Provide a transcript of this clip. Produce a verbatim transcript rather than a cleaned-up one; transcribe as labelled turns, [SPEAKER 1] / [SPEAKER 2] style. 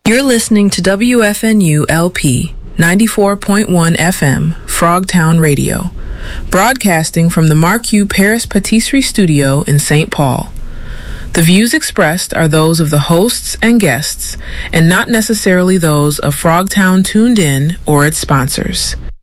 [SPEAKER 1] You're listening to W F N U L P ninety-four point one F M, Frogtown Radio, broadcasting from the Marque Paris Patisserie Studio in Saint Paul. The views expressed are those of the hosts and guests, and not necessarily those of Frogtown Tuned In or its sponsors.